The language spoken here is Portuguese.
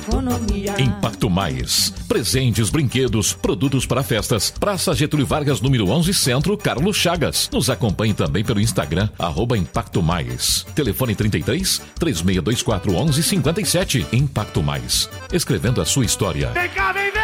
Impacto Mais. Presentes, brinquedos, produtos para festas. Praça Getúlio Vargas, número 11, Centro, Carlos Chagas. Nos acompanhe também pelo Instagram, @Impacto Mais. Telefone 33 3624 1157. Impacto Mais. Escrevendo a sua história.